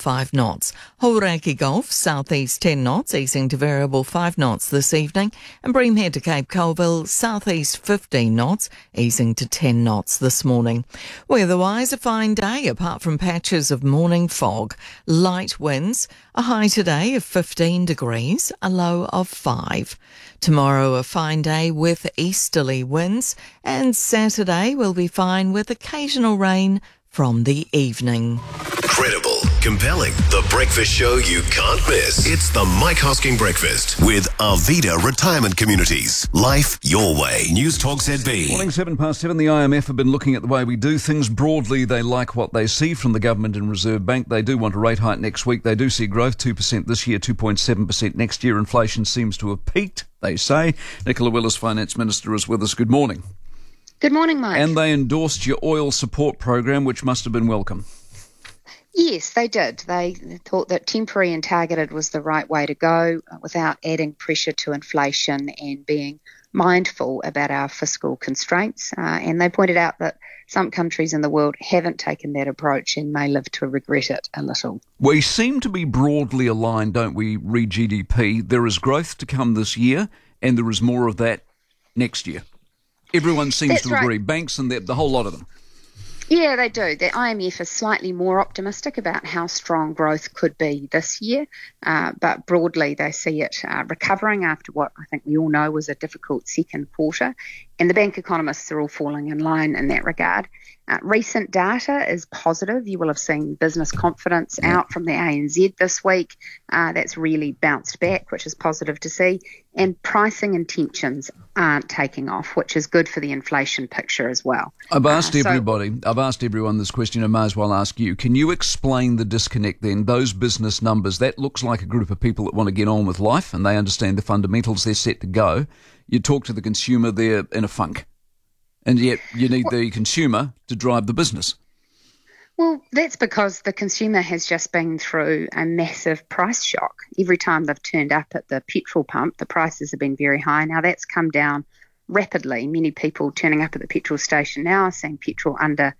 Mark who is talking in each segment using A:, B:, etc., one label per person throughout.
A: 5 knots. Hauraki Gulf, southeast 10 knots, easing to variable 5 knots this evening. And Breamhead to Cape Colville, southeast 15 knots, easing to 10 knots this morning. Weather-wise, a fine day apart from patches of morning fog. Light winds, a high today of 15 degrees, a low of 5. Tomorrow a fine day with easterly winds, and Saturday will be fine with occasional rain from the evening.
B: Credible, compelling, the breakfast show you can't miss. It's the Mike Hosking Breakfast with Arvida Retirement Communities. Life your way. News Talk ZB.
C: Morning, 7:07. The IMF have been looking at the way we do things. Broadly, they like what they see from the government and Reserve Bank. They do want a rate hike next week. They do see growth, 2% this year, 2.7% next year. Inflation seems to have peaked, they say. Nicola Willis, Finance Minister, is with us. Good morning.
D: Good morning, Mike.
C: And they endorsed your oil support program, which must have been welcome.
D: Yes, they did. They thought that temporary and targeted was the right way to go without adding pressure to inflation and being mindful about our fiscal constraints. And they pointed out that some countries in the world haven't taken that approach and may live to regret it a little.
C: We seem to be broadly aligned, don't we, re GDP? There is growth to come this year, and there is more of that next year. Everyone seems to agree, banks and the whole lot of them.
D: Yeah, they do. The IMF is slightly more optimistic about how strong growth could be this year, but broadly they see it recovering after what I think we all know was a difficult second quarter, and the bank economists are all falling in line in that regard. Recent data is positive. You will have seen business confidence out from the ANZ this week. That's really bounced back, which is positive to see. And pricing intentions aren't taking off, which is good for the inflation picture as well.
C: I've asked everyone this question. I may as well ask you. Can you explain the disconnect then? Those business numbers, that looks like a group of people that want to get on with life and they understand the fundamentals, they're set to go. You talk to the consumer, they're in a funk. And yet you need the consumer to drive the business.
D: Well, that's because the consumer has just been through a massive price shock. Every time they've turned up at the petrol pump, the prices have been very high. Now that's come down rapidly. Many people turning up at the petrol station now are seeing petrol under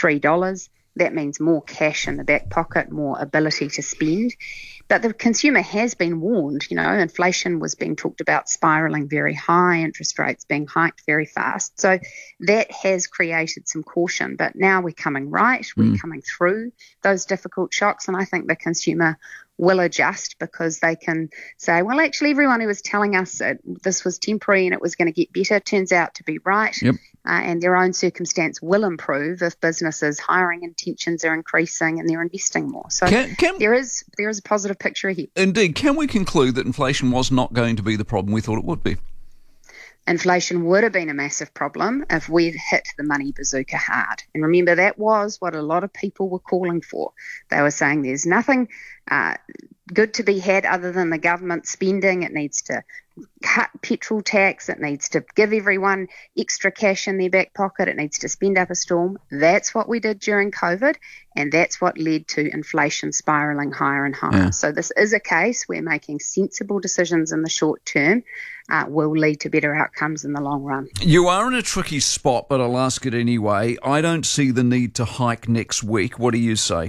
D: $3. That means more cash in the back pocket, more ability to spend. But the consumer has been warned, inflation was being talked about spiralling very high, interest rates being hiked very fast. So that has created some caution. But now we're coming right, we're coming through those difficult shocks, and I think the consumer will adjust because they can say, well, actually, everyone who was telling us this was temporary and it was going to get better turns out to be right.
C: Yep.
D: And their own circumstance will improve if businesses' hiring intentions are increasing and they're investing more. So there is a positive picture ahead.
C: Indeed. Can we conclude that inflation was not going to be the problem we thought it would be?
D: Inflation would have been a massive problem if we'd hit the money bazooka hard. And remember, that was what a lot of people were calling for. They were saying there's nothing good to be had other than the government spending. It needs to cut petrol tax. It needs to give everyone extra cash in their back pocket. It needs to spend up a storm. That's what we did during COVID, and that's what led to inflation spiralling higher and higher. Yeah. So this is a case where making sensible decisions in the short term will lead to better outcomes in the long run.
C: You are in a tricky spot, but I'll ask it anyway. I don't see the need to hike next week. What do you say?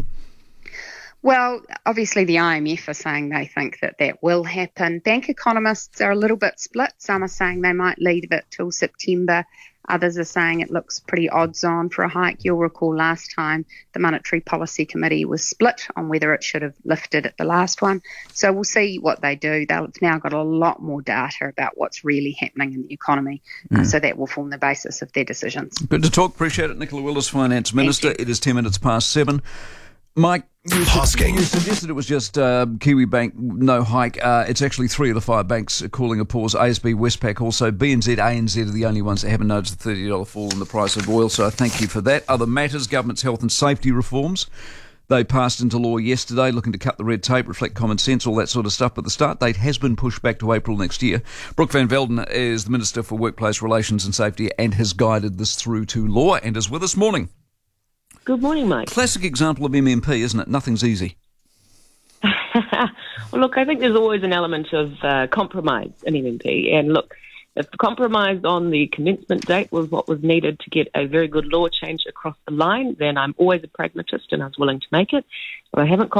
D: Well, obviously the IMF are saying they think that will happen. Bank economists are a little bit split. Some are saying they might leave it till September. Others are saying it looks pretty odds on for a hike. You'll recall last time the Monetary Policy Committee was split on whether it should have lifted at the last one. So we'll see what they do. They've now got a lot more data about what's really happening in the economy. So that will form the basis of their decisions.
C: Good to talk. Appreciate it. Nicola Willis, Finance Minister. It is 10 minutes past 7. Mike, you suggested it was just Kiwi Bank, no hike. It's actually 3 of the 5 banks calling a pause. ASB, Westpac also. BNZ, ANZ are the only ones that haven't noticed the $30 fall in the price of oil, so I thank you for that. Other matters, government's health and safety reforms. They passed into law yesterday, looking to cut the red tape, reflect common sense, all that sort of stuff. But the start date has been pushed back to April next year. Brooke Van Velden is the Minister for Workplace Relations and Safety and has guided this through to law and is with us. Morning.
E: Good morning, Mike.
C: Classic example of MMP, isn't it? Nothing's easy.
E: Well, look, I think there's always an element of compromise in MMP. And look, if the compromise on the commencement date was what was needed to get a very good law change across the line, then I'm always a pragmatist and I was willing to make it. But I haven't